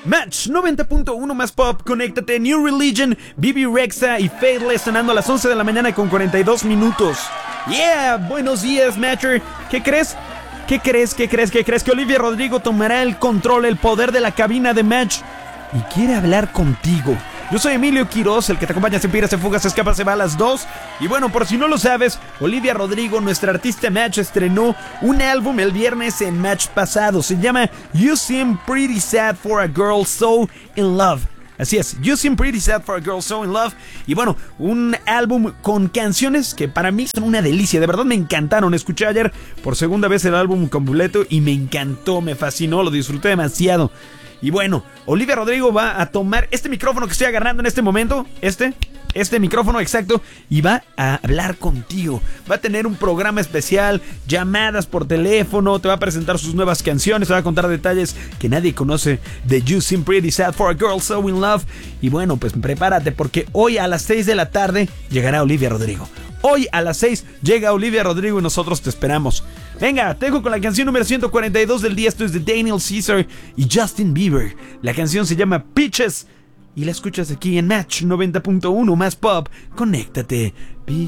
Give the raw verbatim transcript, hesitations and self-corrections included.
Match noventa punto uno más pop, conéctate. New Religion, B B Rexa y Faithless sonando a las once de la mañana con cuarenta y dos minutos. Yeah, buenos días, Matcher. ¿Qué crees? ¿Qué crees? ¿Qué crees? ¿Qué crees? Que Olivia Rodrigo tomará el control, el poder de la cabina de Match y quiere hablar contigo. Yo soy Emilio Quiroz, el que te acompaña, se pira, se fuga, se escapa, se va a las dos. Y bueno, por si no lo sabes, Olivia Rodrigo, nuestra artista Match, estrenó un álbum el viernes en Match pasado. Se llama You Seem Pretty Sad for a Girl So In Love. Así es, You Seem Pretty Sad for a Girl So In Love. Y bueno, un álbum con canciones que para mí son una delicia. De verdad me encantaron. Escuché ayer por segunda vez el álbum completo y me encantó, me fascinó, lo disfruté demasiado. Y bueno, Olivia Rodrigo va a tomar este micrófono que estoy agarrando en este momento, este, este micrófono exacto, y va a hablar contigo. Va a tener un programa especial, llamadas por teléfono, te va a presentar sus nuevas canciones, te va a contar detalles que nadie conoce de You Seem Pretty Sad for a Girl So In Love. Y bueno, pues prepárate porque hoy a las seis de la tarde llegará Olivia Rodrigo. Hoy a las seis llega Olivia Rodrigo y nosotros te esperamos. Venga, te dejo con la canción número ciento cuarenta y dos del día. Esto es de Daniel Caesar y Justin Bieber. La canción se llama Peaches y la escuchas aquí en Match noventa punto uno más pop. Conéctate.